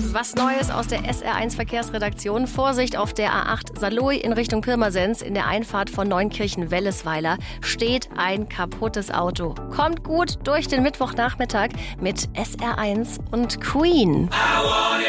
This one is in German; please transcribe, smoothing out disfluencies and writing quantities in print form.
Was Neues aus der SR1 Verkehrsredaktion. Vorsicht auf der A8 Saarlouis in Richtung Pirmasens. In der Einfahrt von Neunkirchen-Wellesweiler steht ein kaputtes Auto. Kommt gut durch den Mittwochnachmittag mit SR1 und Queen.